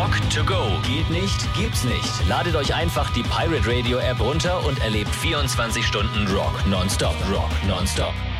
Rock to go. Geht nicht, gibt's nicht. Ladet euch einfach die Pirate Radio App runter und erlebt 24 Stunden Rock nonstop. Rock nonstop.